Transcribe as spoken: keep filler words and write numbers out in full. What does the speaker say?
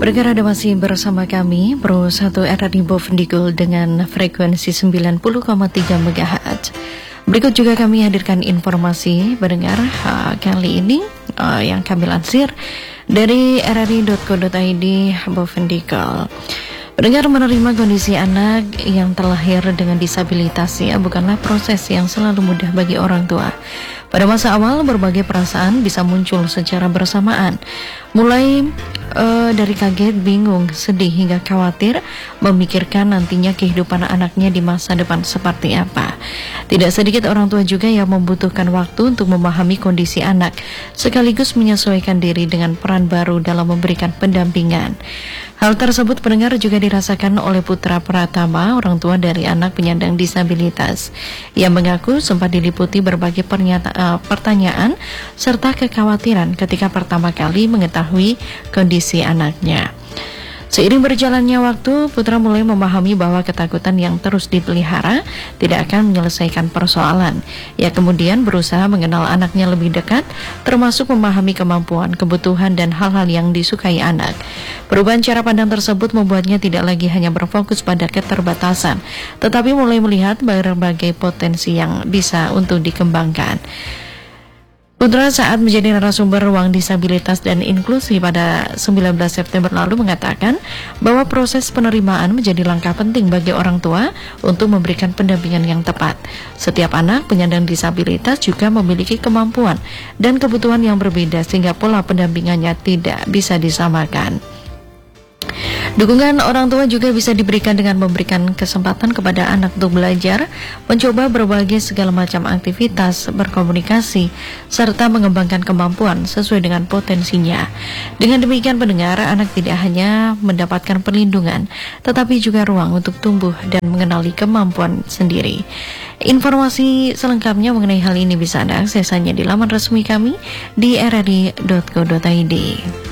Pendengar, Anda masih bersama kami Pro satu R R I Bovendigul dengan frekuensi sembilan puluh koma tiga megahertz. Berikut juga kami hadirkan informasi pendengar uh, kali ini uh, yang kami lansir dari r r i dot co dot i d Bovendigul. Pendengar, menerima kondisi anak yang terlahir dengan disabilitas ya bukanlah proses yang selalu mudah bagi orang tua. Pada masa awal, berbagai perasaan bisa muncul secara bersamaan, mulai uh, dari kaget, bingung, sedih, hingga khawatir memikirkan nantinya kehidupan anaknya di masa depan seperti apa. Tidak sedikit orang tua juga yang membutuhkan waktu untuk memahami kondisi anak, sekaligus menyesuaikan diri dengan peran baru dalam memberikan pendampingan. Hal tersebut pendengar juga dirasakan oleh Putra Pratama, orang tua dari anak penyandang disabilitas, yang mengaku sempat diliputi berbagai pernyataan, uh, pertanyaan serta kekhawatiran ketika pertama kali mengetahui kondisi anaknya. Seiring berjalannya waktu, Putra mulai memahami bahwa ketakutan yang terus dipelihara tidak akan menyelesaikan persoalan. Ia kemudian berusaha mengenal anaknya lebih dekat, termasuk memahami kemampuan, kebutuhan, dan hal-hal yang disukai anak. Perubahan cara pandang tersebut membuatnya tidak lagi hanya berfokus pada keterbatasan, tetapi mulai melihat berbagai potensi yang bisa untuk dikembangkan. Putra saat menjadi narasumber Ruang Disabilitas dan Inklusi pada sembilan belas September lalu mengatakan bahwa proses penerimaan menjadi langkah penting bagi orang tua untuk memberikan pendampingan yang tepat. Setiap anak penyandang disabilitas juga memiliki kemampuan dan kebutuhan yang berbeda sehingga pola pendampingannya tidak bisa disamakan. Dukungan orang tua juga bisa diberikan dengan memberikan kesempatan kepada anak untuk belajar, mencoba berbagai segala macam aktivitas, berkomunikasi, serta mengembangkan kemampuan sesuai dengan potensinya. Dengan demikian pendengar, anak tidak hanya mendapatkan perlindungan, tetapi juga ruang untuk tumbuh dan mengenali kemampuan sendiri. Informasi selengkapnya mengenai hal ini bisa Anda akses hanya di laman resmi kami di r r i dot co dot i d.